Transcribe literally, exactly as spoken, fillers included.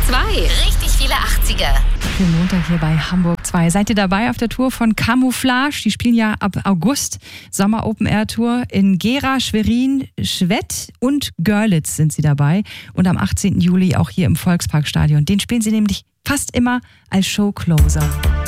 zwei. Richtig viele achtziger. Für Montag hier bei Hamburg zwei. Seid ihr dabei auf der Tour von Camouflage? Die spielen ja ab August Sommer Open Air Tour in Gera, Schwerin, Schwedt und Görlitz sind sie dabei. Und am achtzehnten Juli auch hier im Volksparkstadion. Den spielen sie nämlich fast immer als Showcloser.